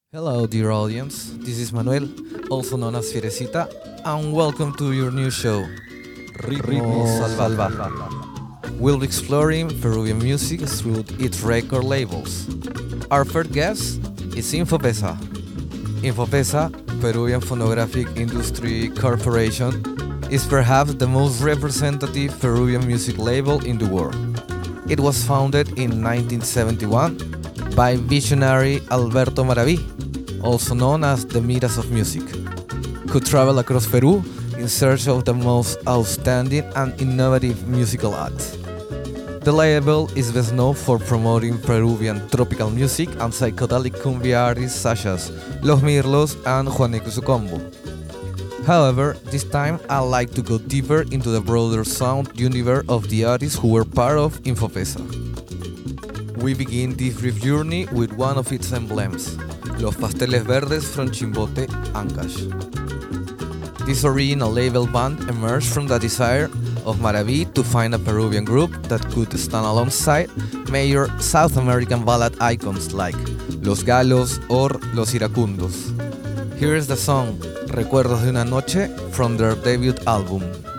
Hello, dear audience. This is Manuel, also known as Fierecita, and welcome to your new show, Ritmo Salvaje. We'll be exploring Peruvian music through its record labels. Our first guest is Infopesa. Infopesa, Peruvian Phonographic Industry Corporation, is perhaps the most representative Peruvian music label in the world. It was founded in 1971 by visionary Alberto Maraví, also known as the Midas of Music, who traveled across Peru in search of the most outstanding and innovative musical acts. The label is best known for promoting Peruvian tropical music and psychedelic cumbia artists such as Los Mirlos and Juaneco Sucombo. However, this time I'd like to go deeper into the broader sound universe of the artists who were part of Infopesa. We begin this brief journey with one of its emblems, Los Pasteles Verdes from Chimbote, Ancash. This original label band emerged from the desire of Maraví to find a Peruvian group that could stand alongside major South American ballad icons like Los Galos or Los Iracundos. Here is the song Recuerdos de una Noche from their debut album.